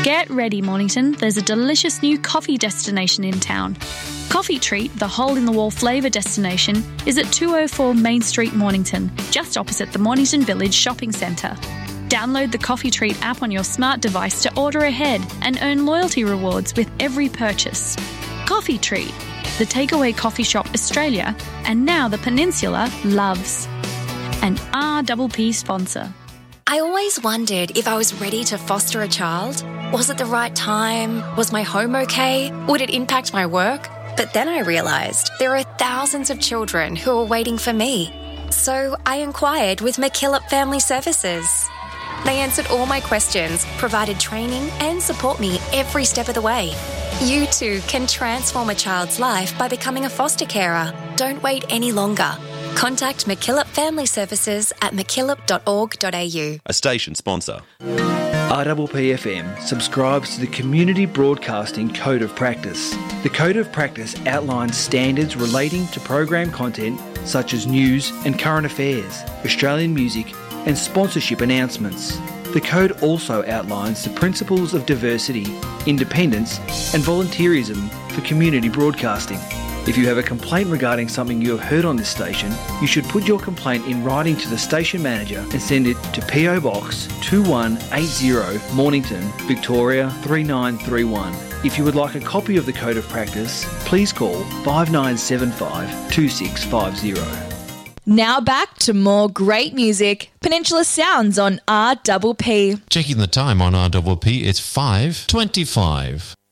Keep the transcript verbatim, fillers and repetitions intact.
Get ready, Mornington. There's a delicious new coffee destination in town. Coffee Treat, the hole-in-the-wall flavour destination, is at two oh four Main Street, Mornington, just opposite the Mornington Village Shopping Centre. Download the Coffee Treat app on your smart device to order ahead and earn loyalty rewards with every purchase. Coffee Treat, the takeaway coffee shop Australia, and now the Peninsula loves. An R P P sponsor. I always wondered if I was ready to foster a child. Was it the right time? Was my home okay? Would it impact my work? But then I realised there are thousands of children who are waiting for me. So I inquired with McKillop Family Services. They answered all my questions, provided training and support me every step of the way. You too can transform a child's life by becoming a foster carer. Don't wait any longer. Contact McKillop Family Services at mckillop dot org dot a u. A station sponsor. R P P F M subscribes to the Community Broadcasting Code of Practice. The Code of Practice outlines standards relating to program content such as news and current affairs, Australian music and sponsorship announcements. The Code also outlines the principles of diversity, independence and volunteerism for community broadcasting. If you have a complaint regarding something you have heard on this station, you should put your complaint in writing to the station manager and send it to P O Box two one eight zero Mornington, Victoria three nine three one. If you would like a copy of the Code of Practice, please call five nine seven five two six five zero. Now back to more great music. Peninsula Sounds on R P P. Checking the time on R P P, it's five twenty-five.